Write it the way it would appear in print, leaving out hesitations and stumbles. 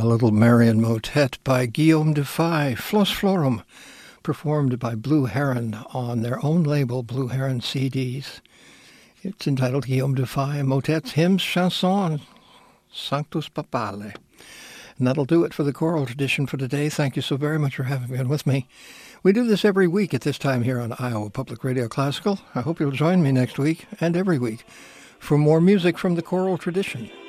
A little Marion motet by Guillaume Dufay, Flos Florum, performed by Blue Heron on their own label, Blue Heron CDs. It's entitled Guillaume Dufay, Motets, Hymns, Chansons, Sanctus Papale. And that'll do it for the choral tradition for today. Thank you so very much for having been with me. We do this every week at this time here on Iowa Public Radio Classical. I hope you'll join me next week and every week for more music from the choral tradition.